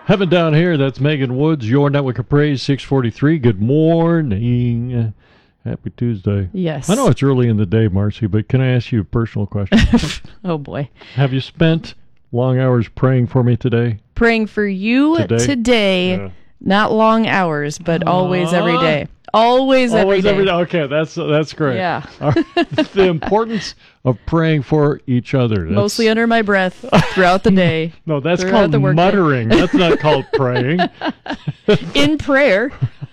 Heaven Down Here, that's Megan Woods, your Network of Praise, 643. Good morning. Happy Tuesday. Yes. I know it's early in the day, Marcy, but can I ask you a personal question? Oh, boy. Have you spent long hours praying for me today? Praying for you today. Yeah. Not long hours, but always every day. Always every day. Okay, that's great. Yeah. The importance of praying for each other. Mostly under my breath throughout the day. No, that's called muttering. That's not called praying. In prayer.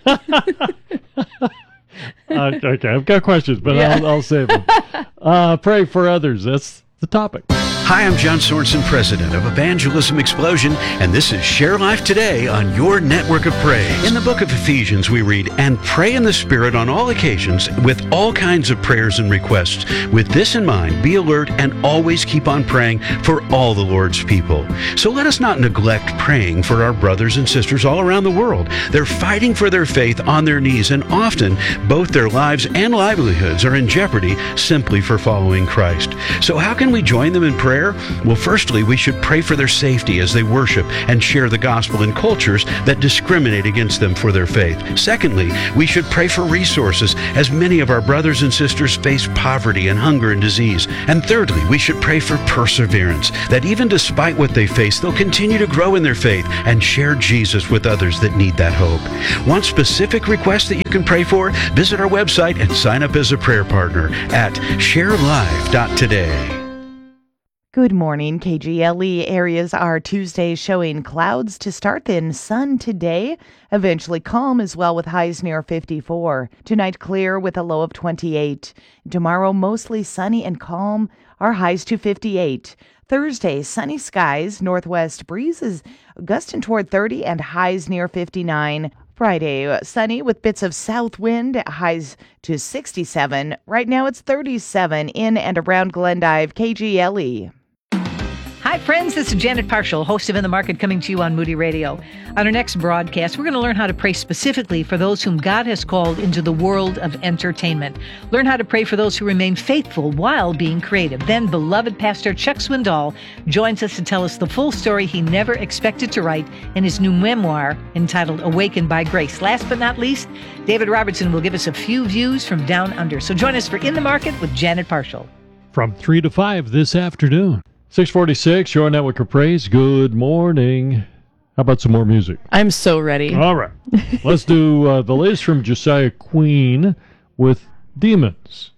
Okay, I've got questions, but I'll save them. Pray for others. That's the topic. Hi, I'm John Sorensen, president of Evangelism Explosion, and this is Share Life Today on your Network of Praise. In the book of Ephesians, we read, "And pray in the Spirit on all occasions with all kinds of prayers and requests. With this in mind, be alert and always keep on praying for all the Lord's people." So let us not neglect praying for our brothers and sisters all around the world. They're fighting for their faith on their knees, and often both their lives and livelihoods are in jeopardy simply for following Christ. So how can we join them in prayer? Well, firstly, we should pray for their safety as they worship and share the gospel in cultures that discriminate against them for their faith. Secondly, we should pray for resources as many of our brothers and sisters face poverty and hunger and disease. And thirdly, we should pray for perseverance, that even despite what they face, they'll continue to grow in their faith and share Jesus with others that need that hope. Want specific requests that you can pray for? Visit our website and sign up as a prayer partner at sharelive.today. Good morning, KGLE. Areas are Tuesday showing clouds to start, then sun today. Eventually calm as well with highs near 54. Tonight clear with a low of 28. Tomorrow mostly sunny and calm. Our highs to 58. Thursday sunny skies. Northwest breezes gusting toward 30 and highs near 59. Friday, sunny with bits of south wind, highs to 67. Right now it's 37 in and around Glendive, KGLE. Hi, friends. This is Janet Parshall, host of In the Market, coming to you on Moody Radio. On our next broadcast, we're going to learn how to pray specifically for those whom God has called into the world of entertainment. Learn how to pray for those who remain faithful while being creative. Then, beloved Pastor Chuck Swindoll joins us to tell us the full story he never expected to write in his new memoir entitled Awakened by Grace. Last but not least, David Robertson will give us a few views from down under. So join us for In the Market with Janet Parshall. From 3 to 5 this afternoon. 646, your Network of Praise. Good morning. How about some more music? I'm so ready. All right. Let's do the latest from Josiah Queen with Demons.